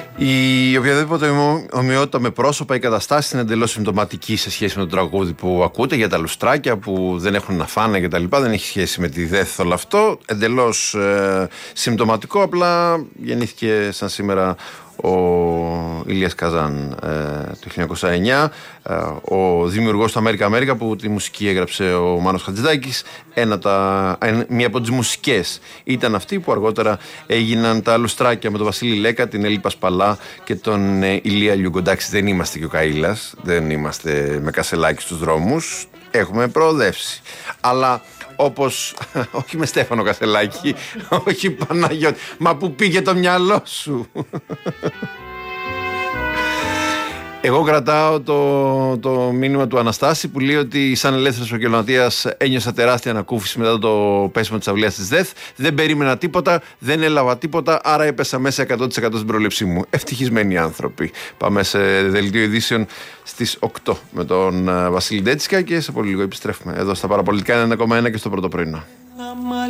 Η οποιαδήποτε ομοιότητα με πρόσωπα ή καταστάσεις είναι εντελώς συμπτωματική σε σχέση με το τραγούδι που ακούτε για τα λουστράκια που δεν έχουν να φάνε κτλ. Δεν έχει σχέση με τη ΔΕΘ όλο αυτό. Εντελώς συμπτωματικό. Απλά γεννήθηκε σαν σήμερα ο Ηλίας Καζάν το 1909, ο δημιουργός του America που τη μουσική έγραψε ο Μάνος Χατζηδάκης. Μία από τις μουσικές ήταν αυτή που αργότερα έγιναν τα λουστράκια με τον Βασίλη Λέκα, την Έλλη Πασπαλά και τον Ηλία Λιούγκο. Εντάξει, δεν είμαστε και ο Καΐλας, δεν είμαστε με Κασελάκι στους δρόμους, έχουμε προοδεύσει. Αλλά όπως, όχι με Στέφανο Κασελάκη, όχι Παναγιώτη, μα που πήγε το μυαλό σου. Εγώ κρατάω το μήνυμα του Αναστάση που λέει ότι σαν ελεύθερος επαγγελματίας ένιωσα τεράστια ανακούφιση μετά το πέσιμο της αυλίας της ΔΕΘ. Δεν περίμενα τίποτα, δεν έλαβα τίποτα, άρα έπεσα μέσα 100% στην πρόληψή μου. Ευτυχισμένοι άνθρωποι. Πάμε σε δελτίο ειδήσεων στις 8 με τον Βασίλη Ντέτσικα και σε πολύ λίγο επιστρέφουμε εδώ στα Παραπολιτικά 1,1 και στο πρώτο πρωινό.